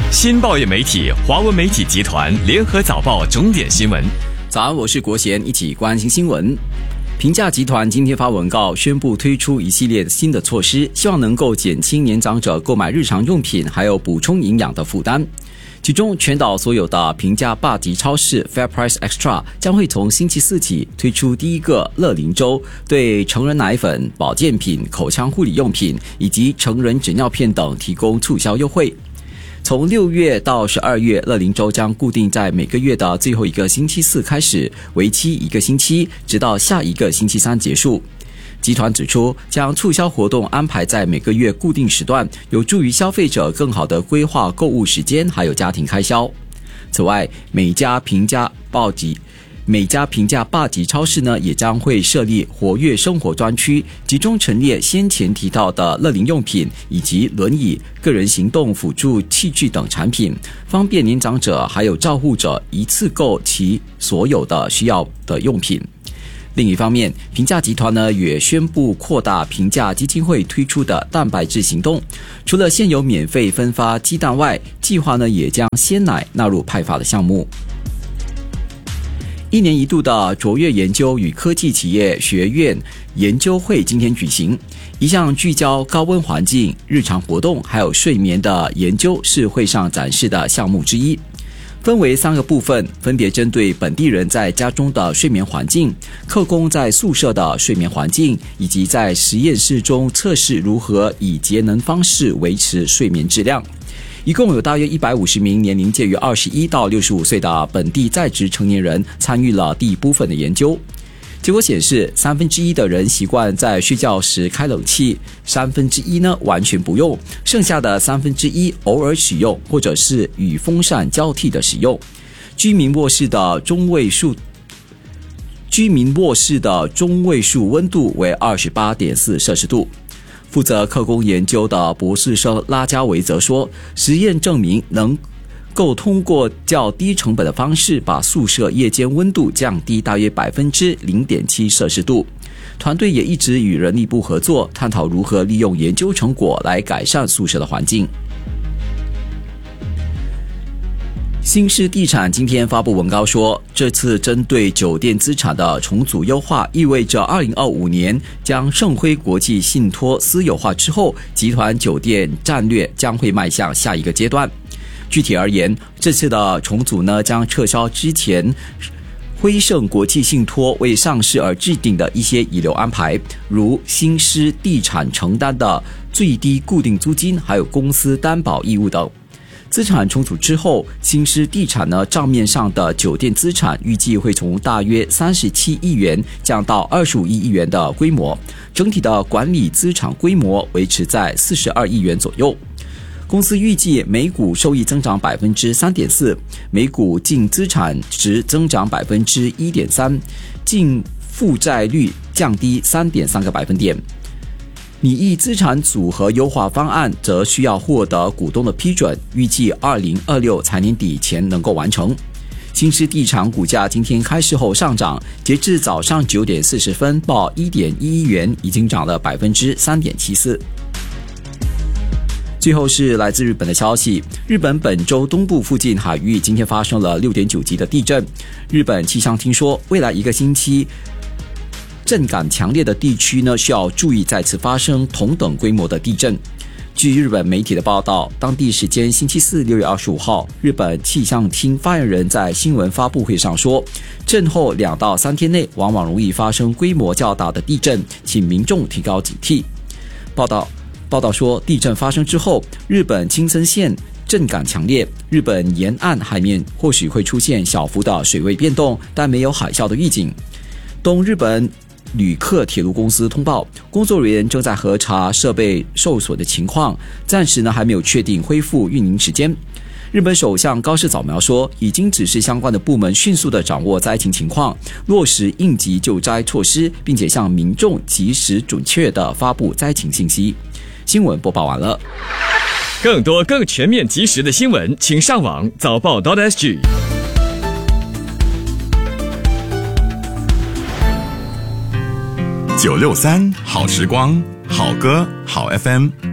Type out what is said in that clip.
新报业媒体华文媒体集团联合早报重点新闻。 早安，我是国贤，一起关心新闻。平价集团今天发文告，宣布推出一系列新的措施，希望能够减轻年长者购买日常用品还有补充营养的负担。其中，全岛所有的平价霸级超市 Fair Price Extra 将会从星期四起推出第一个乐龄周，对成人奶粉、保健品、口腔护理用品以及成人纸尿片等提供促销优惠。从6月到12月，乐龄周将固定在每个月的最后一个星期四开始，为期1个星期，直到下一个星期三结束。集团指出，将促销活动安排在每个月固定时段，有助于消费者更好地规划购物时间还有家庭开销。此外，每家平价霸级超市呢，也将会设立活跃生活专区，集中陈列先前提到的乐龄用品以及轮椅、个人行动辅助器具等产品，方便年长者还有照护者一次购其所有的需要的用品。另一方面，平价集团呢也宣布扩大平价基金会推出的蛋白质行动，除了现有免费分发鸡蛋外，计划呢也将鲜奶纳入派发的项目。1年一度的卓越研究与科技企业学院研究会今天举行，一项聚焦高温环境、日常活动还有睡眠的研究是会上展示的项目之一。分为3个部分，分别针对本地人在家中的睡眠环境、客工在宿舍的睡眠环境，以及在实验室中测试如何以节能方式维持睡眠质量。一共有大约150名年龄介于21到65岁的本地在职成年人参与了第一部分的研究。结果显示，1/3的人习惯在睡觉时开冷气，1/3呢完全不用，剩下的1/3偶尔使用，或者是与风扇交替的使用。居民卧室的中位数温度为28.4摄氏度。负责客工研究的博士生拉加维则说，实验证明能够通过较低成本的方式把宿舍夜间温度降低大约 0.7% 摄氏度。团队也一直与人力部合作，探讨如何利用研究成果来改善宿舍的环境。新世地产今天发布文告说，这次针对酒店资产的重组优化，意味着2025年将盛辉国际信托私有化之后，集团酒店战略将会迈向下一个阶段。具体而言，这次的重组呢，将撤销之前辉盛国际信托为上市而制定的一些遗留安排，如新世地产承担的最低固定租金，还有公司担保义务等。资产重组之后，新世地产呢账面上的酒店资产预计会从大约37亿元降到25亿元的规模，整体的管理资产规模维持在42亿元左右。公司预计每股收益增长 3.4%， 每股净资产值增长 1.3%， 净负债率降低 3.3个百分点。拟议资产组合优化方案则需要获得股东的批准，预计2026财年底前能够完成。新世地产股价今天开市后上涨，截至早上9点40分报1.11元，已经涨了 3.74%。最后是来自日本的消息，日本本州东部附近海域今天发生了 6.9 级的地震。日本气象厅说，未来1个星期震感强烈的地区呢，需要注意再次发生同等规模的地震。据日本媒体的报道，当地时间星期四6月25号，日本气象厅发言人在新闻发布会上说，震后2到3天内往往容易发生规模较大的地震，请民众提高警惕。报道说，地震发生之后，日本青森县震感强烈，日本沿岸海面或许会出现小幅的水位变动，但没有海啸的预警。东日本旅客铁路公司通报，工作人员正在核查设备受损的情况，暂时呢还没有确定恢复运营时间。日本首相高市早苗说，已经指示相关的部门迅速地掌握灾情情况，落实应急救灾措施，并且向民众及时准确地发布灾情信息。新闻播报完了。 更多更全面及时的新闻，请上网早报.sg。 963好时光，好歌好 FM。